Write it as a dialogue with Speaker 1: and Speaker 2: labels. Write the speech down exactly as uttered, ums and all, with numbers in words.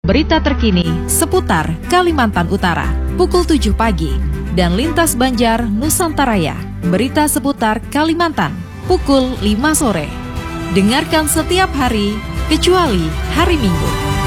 Speaker 1: berita terkini seputar Kalimantan Utara, pukul tujuh pagi, dan Lintas Banjar Nusantaraya, berita seputar Kalimantan, pukul lima sore. Dengarkan setiap hari, kecuali hari Minggu.